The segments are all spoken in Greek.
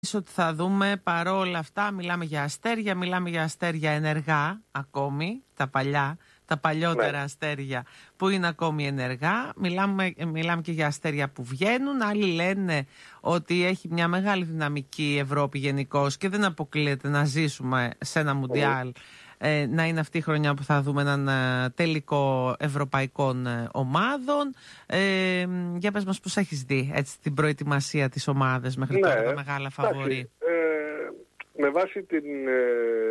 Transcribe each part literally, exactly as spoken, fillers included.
ότι θα δούμε παρόλα αυτά, μιλάμε για αστέρια, μιλάμε για αστέρια ενεργά ακόμη, τα παλιά, τα παλιότερα ναι. αστέρια που είναι ακόμη ενεργά. Μιλάμε, μιλάμε και για αστέρια που βγαίνουν. Άλλοι λένε ότι έχει μια μεγάλη δυναμική η Ευρώπη γενικώς και δεν αποκλείεται να ζήσουμε σε ένα μουντιάλ. Ε, να είναι αυτή η χρονιά που θα δούμε έναν ε, τελικό ευρωπαϊκών ε, ομάδων. Ε, για πες μας πώς έχεις δει έτσι, την προετοιμασία της ομάδας μέχρι ναι, τώρα, τα μεγάλα φαβορί. Ε, με βάση την, ε,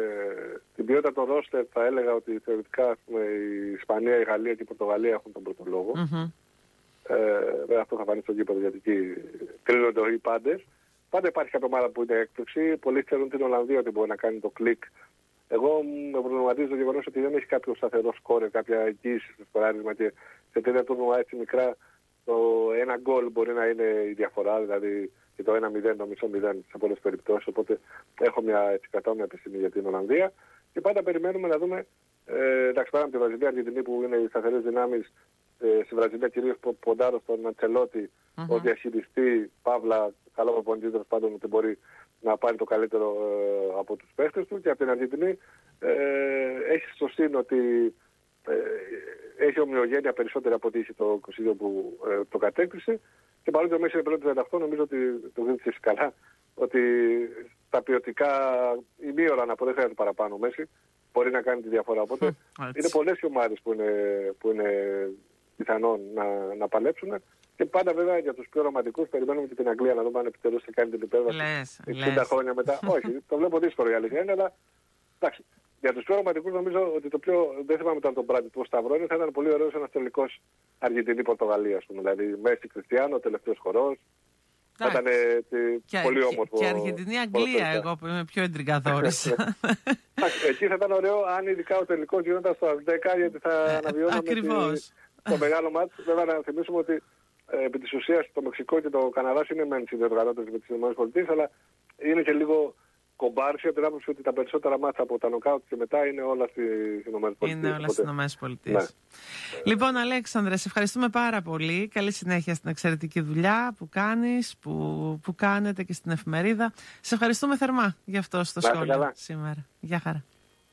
την ποιότητα των ρόστερ θα έλεγα ότι θεωρητικά πούμε, η Ισπανία, η Γαλλία και η Πορτογαλία έχουν τον πρώτο λόγο. Mm-hmm. Ε, αυτό θα φανεί στο γήπεδο γιατί εκεί κρίνονται οι πάντες. Πάντα υπάρχει κάποια ομάδα που είναι έκπληξη. Πολλοί ξέρουν την Ολλανδία ότι μπορεί να κάνει το κλικ. Εγώ με προβληματίζει το γεγονός ότι δεν έχει κάποιο σταθερό σκόρ, κάποια εγγύηση στο σκοράρισμα και σε τέτοια τουρνουά έτσι μικρά το ένα γκολ μπορεί να είναι η διαφορά, δηλαδή και το ένα μηδέν, το μισό μηδέν σε πολλές περιπτώσεις. Οπότε έχω μια έτσι κατόμοια επιστήμη για την Ολλανδία και πάντα περιμένουμε να δούμε. Ε, εντάξει, πέρα από τη Βραζιλία, Αργεντινή που είναι οι σταθερές δυνάμεις, ε, στη Βραζιλία κυρίως ποντάρω στον Αντσελότη, mm-hmm. ο διαχειριστή, παύλα, καλό προπονητή τέλος πάντων ότι μπορεί να πάρει το καλύτερο ε, από τους παίχτες του και από την Αργεντινή ε, έχει στο σύν ότι ε, έχει ομοιογένεια περισσότερη από ό,τι είχε το είκοσι δύο που ε, το κατέκτησε και παρότι ο Μέση είναι πρώτο τριάντα οκτώ νομίζω ότι το δείχνει καλά ότι τα ποιοτικά ημίωρα να αποδέχεται παραπάνω ο Μέση μπορεί να κάνει τη διαφορά. Οπότε mm, είναι πολλές οι ομάδες που είναι, που είναι πιθανόν να, να παλέψουν. Και πάντα βέβαια για τους πιο ρομαντικούς περιμένουμε και την Αγγλία να δούμε αν επιτέλους θα κάνει την υπέρβαση εξήντα χρόνια μετά. Όχι, το βλέπω δύσκολο η αλήθεια είναι, αλλά εντάξει. Για τους πιο ρομαντικούς νομίζω ότι το πιο, δεν θυμάμαι μετά τον Μπράντι του Σταυρόνι, θα ήταν πολύ ωραίος ένας τελικός Αργεντινή-Πορτογαλία, ας πούμε. Δηλαδή Μέση Κριστιάνο, τελευταίος χορός. Θα ήταν πολύ όμορφο. Και Αργεντινή-Αγγλία, εγώ που είμαι πιο εντριγκαδόρης. Εκεί θα ήταν ωραίο αν ειδικά ο τελικός γινόταν στο δέκα, γιατί θα αναβιώναμε το μεγάλο μάτς. Βέβαια να θυμίσουμε ότι επί της ουσίας το Μεξικό και το Καναδάς είναι μεν συνδιοργανώτες με τις ΗΠΑ, αλλά είναι και λίγο κομπάρσι από την άποψη ότι τα περισσότερα μάτσα από τα νοκάουτ και μετά είναι όλα στις ΗΠΑ. Είναι όλα στις ΗΠΑ. Ναι. Λοιπόν, Αλέξανδρε, σε ευχαριστούμε πάρα πολύ. Καλή συνέχεια στην εξαιρετική δουλειά που κάνεις, που, που κάνετε και στην εφημερίδα. Σε ευχαριστούμε θερμά γι' αυτό στο σχόλιο σήμερα. Γεια χαρά.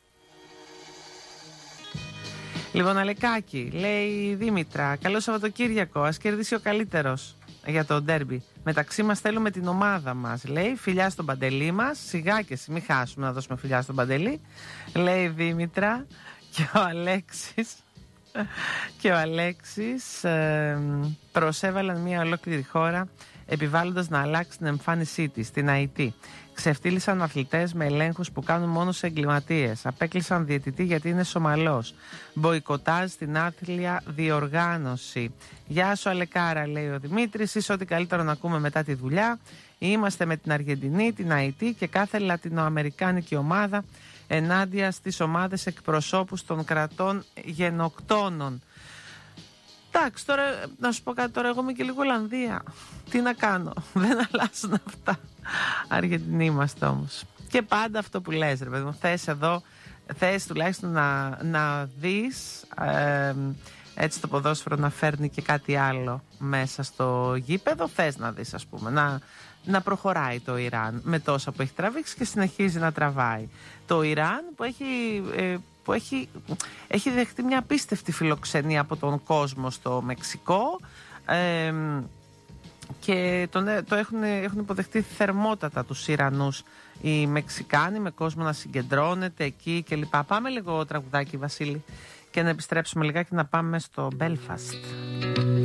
Λοιπόν, Αλεκάκη, λέει η Δήμητρα, καλό Σαββατοκύριακο, ας κερδίσει ο καλύτερος για το ντέρμπι. Μεταξύ μας θέλουμε την ομάδα μας, λέει, φιλιά στον Παντελή μας, σιγά και εσύ, μην χάσουμε να δώσουμε φιλιά στον Παντελή, λέει η Δήμητρα. Και ο Αλέξης, και ο Αλέξης ε, προσέβαλαν μια ολόκληρη χώρα επιβάλλοντας να αλλάξει την εμφάνισή της, την ΑΕΤ. Ξεφτύλισαν αθλητές με ελέγχους που κάνουν μόνο σε εγκληματίες. Απέκλεισαν διαιτητή γιατί είναι Σομαλός. Μποϊκοτάζ στην άθλια διοργάνωση. Γεια σου Αλεκάρα, λέει ο Δημήτρης. Είσαι ό,τι καλύτερο να ακούμε μετά τη δουλειά. Είμαστε με την Αργεντινή, την ΑΕΤ και κάθε λατινοαμερικάνικη ομάδα ενάντια στις ομάδες εκπροσώπους των κρατών γενοκτώνων. Εντάξει, τώρα να σου πω κάτι, τώρα εγώ είμαι και λίγο Ολλανδία. Τι να κάνω, δεν αλλάζουν αυτά. Αργεντινοί είμαστε όμως. Και πάντα αυτό που λες, ρε παιδί μου, θες εδώ, θες τουλάχιστον να, να δεις ε, έτσι το ποδόσφαιρο να φέρνει και κάτι άλλο μέσα στο γήπεδο. Θες να δεις, ας πούμε, να, να προχωράει το Ιράν με τόσα που έχει τραβήξει και συνεχίζει να τραβάει. Το Ιράν που έχει... Ε, που έχει, έχει δεχτεί μια απίστευτη φιλοξενία από τον κόσμο στο Μεξικό ε, και τον, το έχουν, έχουν υποδεχτεί θερμότατα τους Ιρανούς οι Μεξικάνοι, με κόσμο να συγκεντρώνεται εκεί κλπ. Πάμε λίγο τραγουδάκι, Βασίλη, και να επιστρέψουμε λιγάκι να πάμε στο Belfast.